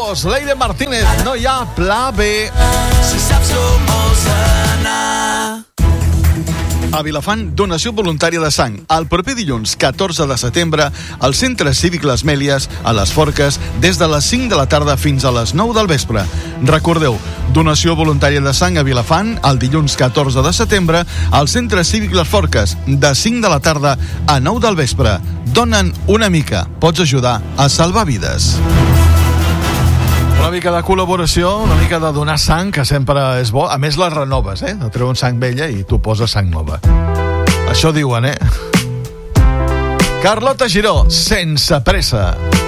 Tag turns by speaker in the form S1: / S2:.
S1: 2, Leire Martínez, no hi ha pla B.
S2: Si saps on vols anar.
S1: A Vilafant, donació voluntària de sang. El proper dilluns, 14 de setembre, al Centre Cívic Les Mèlies, a les Forques, des de les 5 de la tarda fins a les 9 del vespre. Recordeu, donació voluntària de sang a Vilafant, el dilluns 14 de setembre, al Centre Cívic Les Forques, de 5 de la tarda a 9 del vespre. Dona'n una mica. Pots ajudar a salvar vides. Una mica de col·laboració, una mica de donar sang, que sempre és bo. A més, les renoves, No treuen sang vella i tu poses sang nova. Això diuen, Carlota Giró, sense pressa.